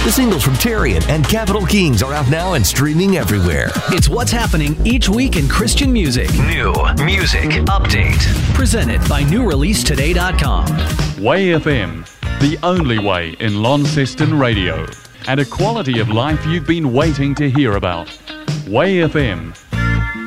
The singles from Tarian and Capital Kings are out now and streaming everywhere. It's what's happening each week in Christian music. New Music Update. Presented by NewReleaseToday.com. Way FM, the only way in Launceston radio. And a quality of life you've been waiting to hear about. Way FM,